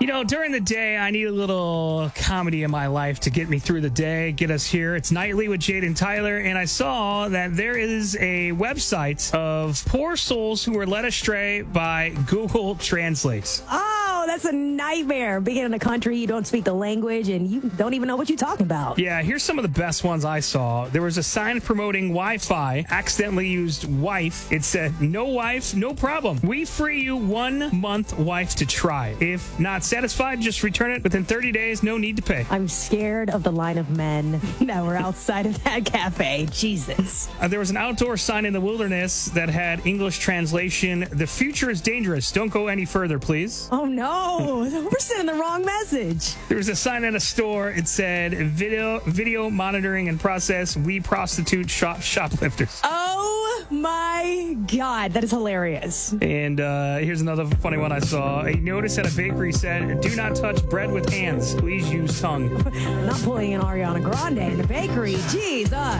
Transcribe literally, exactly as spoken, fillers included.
You know, during the day, I need a little comedy in my life to get me through the day, get us here. It's Nightly with Jade and Tyler, and I saw that there is a website of poor souls who were led astray by Google Translate. Oh, that's a nightmare. Being in a country, you don't speak the language, and you don't even know what you're talking about. Yeah, here's some of the best ones I saw. There was a sign promoting Wi-Fi, accidentally used wife. It said, no wife, no problem. We free you one month wife to try. If not satisfied, just return it within thirty days. No need to pay. I'm scared of the line of men that were outside of that cafe. Jesus. Uh, there was an outdoor sign in the wilderness that had English translation, the future is dangerous. Don't go any further, please. Oh, no. We're sending the wrong message. There was a sign at a store. It said, video video monitoring and process. We prostitute shop shoplifters. Oh, my God. That is hilarious. And uh, here's another funny one I saw. A notice at a bakery said, do not touch bread with hands. Please use tongue. Not pulling an Ariana Grande in the bakery. Jeez. Uh.